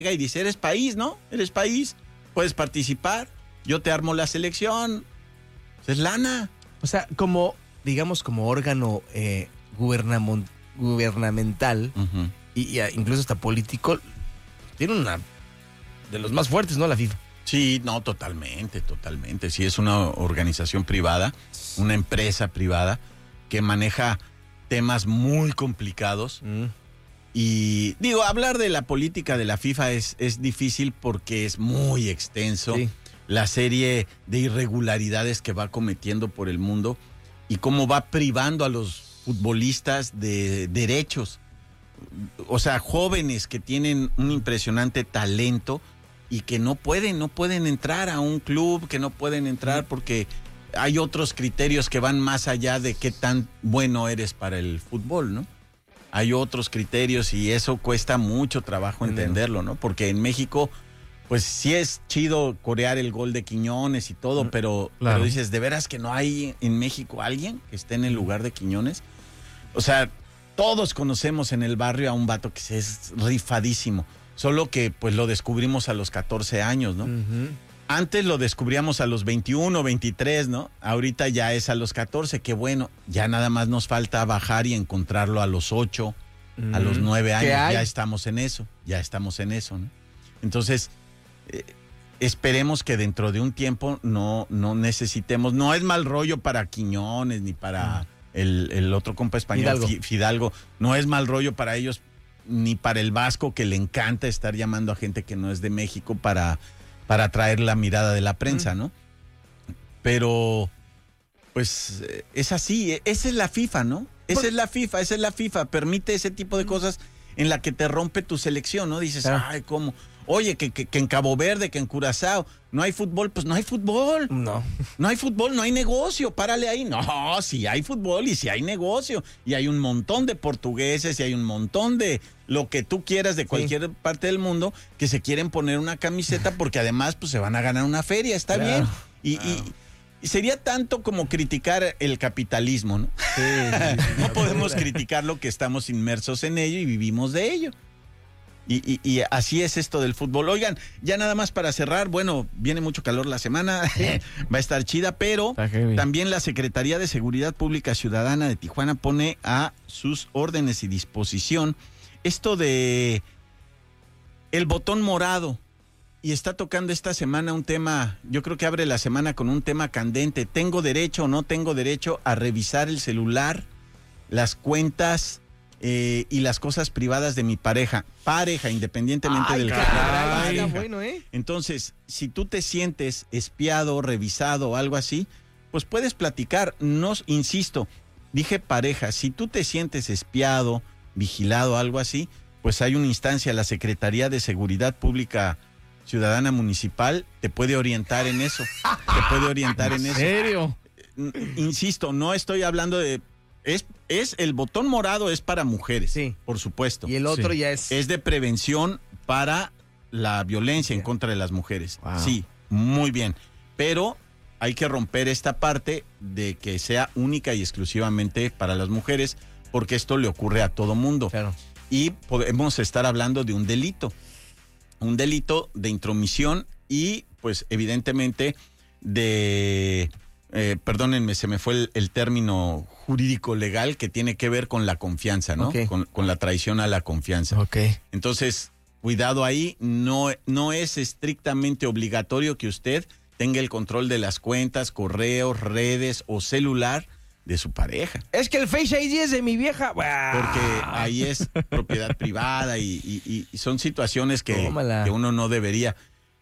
y dice, eres país, ¿no? Eres país, puedes participar, yo te armo la selección. Pues es lana. O sea, como, digamos, como órgano gubernamental y incluso hasta político, tiene una de los más fuertes, ¿no? La FIFA. Sí, no, totalmente. Sí, es una organización privada, una empresa privada que maneja temas muy complicados. Y digo, hablar de la política de la FIFA es difícil porque es muy extenso. Sí. La serie de irregularidades que va cometiendo por el mundo y cómo va privando a los futbolistas de derechos. O sea, jóvenes que tienen un impresionante talento y que no pueden entrar a un club, que no pueden entrar porque hay otros criterios que van más allá de qué tan bueno eres para el fútbol, ¿no? Hay otros criterios y eso cuesta mucho trabajo entenderlo, ¿no? Porque en México, pues sí es chido corear el gol de Quiñones y todo, pero dices, ¿de veras que no hay en México alguien que esté en el lugar de Quiñones? O sea, todos conocemos en el barrio a un vato que es rifadísimo, solo que pues lo descubrimos a los 14 años, ¿no? Antes lo descubríamos a los 21, 23, ¿no? Ahorita ya es a los 14, que bueno, ya nada más nos falta bajar y encontrarlo a los 8, a los 9 años, ya estamos en eso, ¿no? Entonces, esperemos que dentro de un tiempo no necesitemos, no es mal rollo para Quiñones ni para el otro compa español, Fidalgo, no es mal rollo para ellos ni para el Vasco, que le encanta estar llamando a gente que no es de México para atraer la mirada de la prensa, ¿no? Pero, pues, es así, esa es la FIFA, ¿no? Esa es la FIFA, permite ese tipo de cosas en la que te rompe tu selección, ¿no? Dices, ay, ¿cómo? Oye, que en Cabo Verde, que en Curazao no hay fútbol, pues no hay fútbol. No hay fútbol, no hay negocio, párale ahí. No, sí hay fútbol y sí hay negocio. Y hay un montón de portugueses y hay un montón de lo que tú quieras de cualquier parte del mundo que se quieren poner una camiseta porque además pues se van a ganar una feria, está bien. Y sería tanto como criticar el capitalismo, ¿no? Sí, no podemos criticar lo que estamos inmersos en ello y vivimos de ello. Y así es esto del fútbol. Oigan, ya nada más para cerrar, bueno, viene mucho calor la semana, va a estar chida, pero también la Secretaría de Seguridad Pública Ciudadana de Tijuana pone a sus órdenes y disposición esto de el botón morado. Y está tocando esta semana un tema, yo creo que abre la semana con un tema candente. ¿Tengo derecho o no tengo derecho a revisar el celular, las cuentas y las cosas privadas de mi pareja, independientemente del carácter? Bueno, Entonces, si tú te sientes espiado, revisado o algo así, pues puedes platicar. No, insisto, dije pareja. Si tú te sientes espiado, vigilado, algo así, pues hay una instancia, la Secretaría de Seguridad Pública Ciudadana Municipal, te puede orientar en eso. ¿En serio? Insisto, no estoy hablando de... Es el botón morado es para mujeres, sí, por supuesto. Y el otro ya es de prevención para la violencia en contra de las mujeres. Wow. Sí, muy bien. Pero hay que romper esta parte de que sea única y exclusivamente para las mujeres, porque esto le ocurre a todo mundo. Claro. Y podemos estar hablando de un delito de intromisión y, pues, evidentemente de... perdónenme, se me fue el término jurídico legal que tiene que ver con la confianza, ¿no? Okay. Con la traición a la confianza. Okay. Entonces, cuidado ahí, no es estrictamente obligatorio que usted tenga el control de las cuentas, correos, redes o celular de su pareja. Es que el Face ID es de mi vieja. Porque ahí es propiedad privada y son situaciones que uno no debería.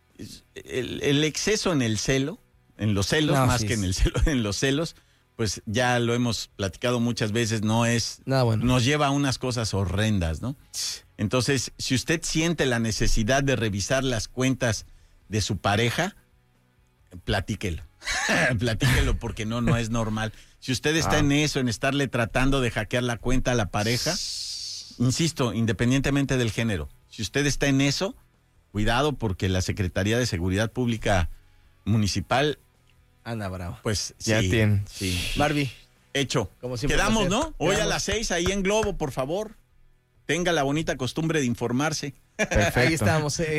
El exceso en los celos, en los celos, pues ya lo hemos platicado muchas veces, nos lleva a unas cosas horrendas, ¿no? Entonces, si usted siente la necesidad de revisar las cuentas de su pareja, platíquelo. Platíquelo porque no es normal. Si usted está en eso, en estarle tratando de hackear la cuenta a la pareja, insisto, independientemente del género, si usted está en eso, cuidado porque la Secretaría de Seguridad Pública Municipal anda bravo. Pues ya sí, tiene. Sí. Barbie. Hecho. Como siempre. Quedamos, ¿no? Hoy a las 6 ahí en Globo, por favor. tenga la bonita costumbre de informarse. Ahí estamos.